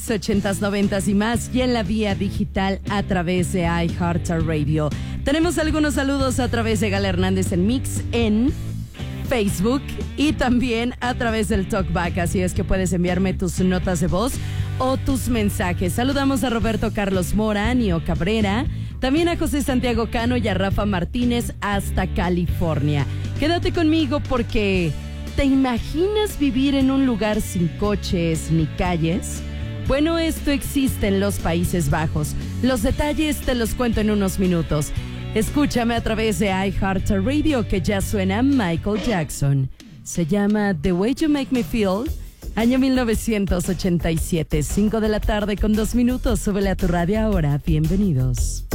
Hits, 80s, 90s y más, y en la vía digital a través de iHeartRadio. Tenemos algunos saludos a través de Gala Hernández en Mix en Facebook y también a través del Talkback, así es que puedes enviarme tus notas de voz o tus mensajes. Saludamos a Roberto Carlos Mora, Nio Cabrera, también a José Santiago Cano y a Rafa Martínez hasta California. Quédate conmigo porque ¿te imaginas vivir en un lugar sin coches ni calles? Bueno, esto existe en los Países Bajos. Los detalles te los cuento en unos minutos. Escúchame a través de iHeartRadio, que ya suena Michael Jackson. Se llama The Way You Make Me Feel, año 1987, 5 de la tarde con 2 minutos. Súbele a tu radio ahora. Bienvenidos.